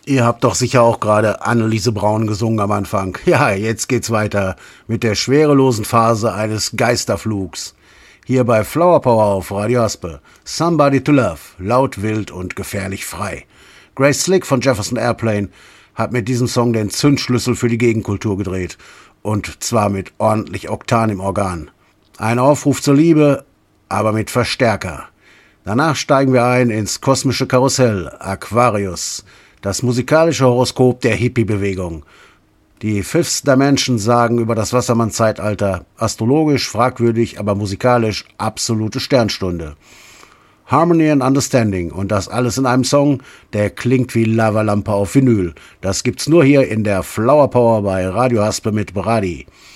Ihr habt doch sicher auch gerade Anneliese Braun gesungen am Anfang. Ja, jetzt geht's weiter mit der schwerelosen Phase eines Geisterflugs. Hier bei Flower Power auf Radio Aspe. Somebody to Love, laut, wild und gefährlich frei. Grace Slick von Jefferson Airplane hat mit diesem Song den Zündschlüssel für die Gegenkultur gedreht. Und zwar mit ordentlich Oktan im Organ. Ein Aufruf zur Liebe, aber mit Verstärker. Danach steigen wir ein ins kosmische Karussell, Aquarius, das musikalische Horoskop der Hippie-Bewegung. Die Fifth Dimension sagen über das Wassermann-Zeitalter, astrologisch fragwürdig, aber musikalisch absolute Sternstunde. Harmony and Understanding und das alles in einem Song, der klingt wie Lavalampe auf Vinyl. Das gibt's nur hier in der Flower Power bei Radio Haspe mit Brady.